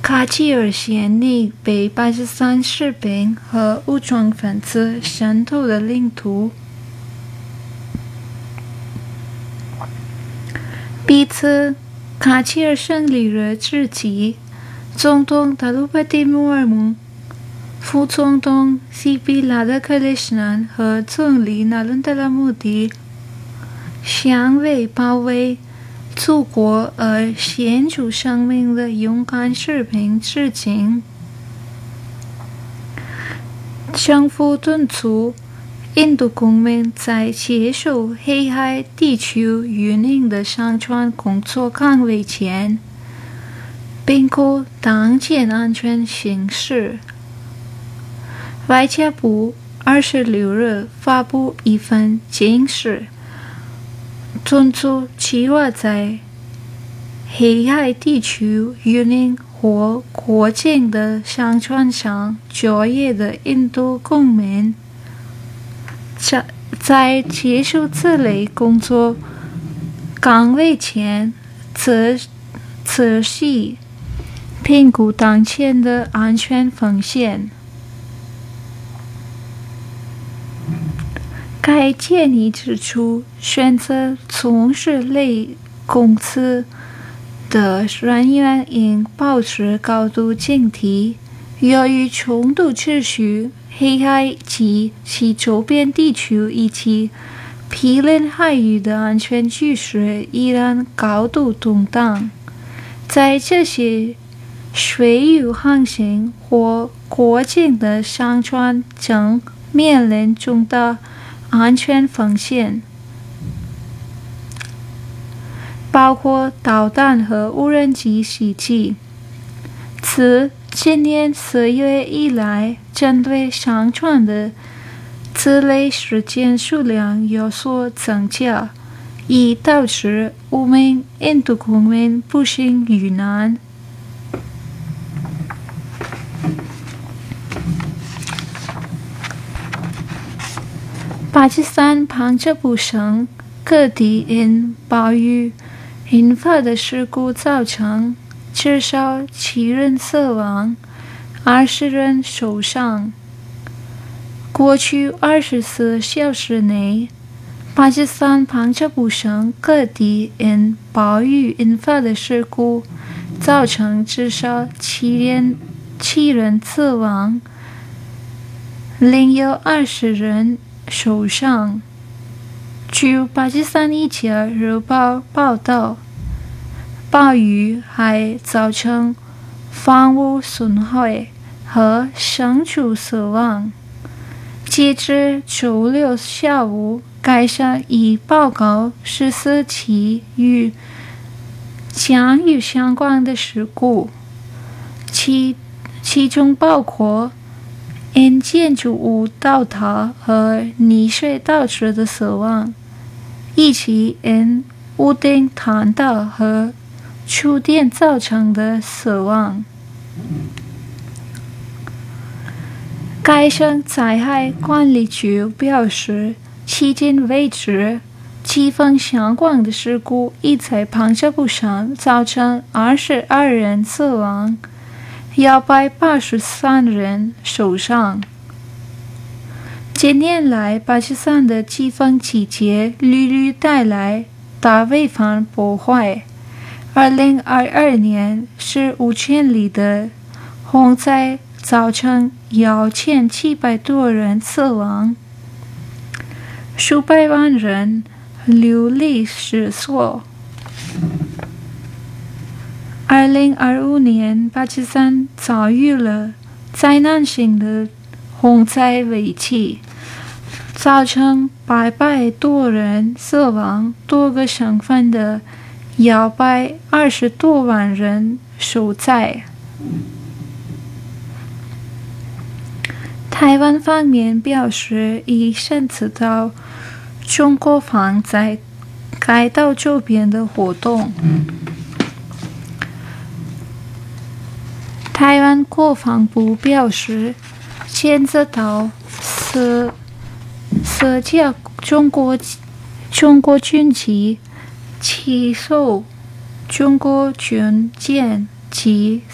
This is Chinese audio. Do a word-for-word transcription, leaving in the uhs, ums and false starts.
卡基尔县内被巴基斯坦士兵和武装分子渗透的领土。彼此卡基尔胜利日之际，总统达鲁帕蒂穆尔姆、副总统西比拉德克里什南和总理纳伦德拉穆迪向为保卫祖国而献出生命的勇敢士兵致敬。政府敦促印度公民在接受黑海地区运营的商船工作岗位前，并可当前安全行驶。外交部二十六日发布一份警示，敦促计划在黑海地区运营或过境的商船上就业的印度公民，在在接受此类工作岗位前，仔仔细评估当前的安全风险。该建议指出，选择从事类公司的人员应保持高度警惕，由于冲突持续，黑海及其周边地区以及毗邻海域的安全局势依然高度动荡。在这些水域航行或过境的商船正面临重大安全风险，包括导弹和无人机袭击。自今年四月以来，针对商船的此类事件数量有所增加，已导致五名印度公民不幸遇难。巴基斯坦旁遮普省各地因暴雨引发的事故造成至少七人死亡，二十人受伤。过去二十四小时内，巴基斯坦旁遮普省各地因暴雨引发的事故造成至少七人七人死亡，另有二十人受伤。据巴基斯坦一家日报报道，暴雨还造成房屋损坏和牲畜死亡。截至周六下午，该省已报告十四起与降雨相关的事故，其其中包括因建筑物倒塌和溺水导致的死亡，以及因屋顶坍倒和触电造成的死亡。该省灾害管理局表示，迄今为止，几份相关的事故已在旁遮普省造成二十二人死亡，一百八十三人受伤。近年来，巴基斯坦的季风季节屡屡带来大规模破坏。二零二二年，史无前例的洪灾造成一千七百多人死亡，数百万人流离失所。二零二五年，巴基斯坦遭遇了灾难性的洪灾危机，造成八百多人死亡，多个省份的一百二十多万人受灾。台湾方面表示，已深知到中国方在该岛周边的活动。台湾国防部表示，牵涉到涉涉及中国中国军机起诉中国军舰及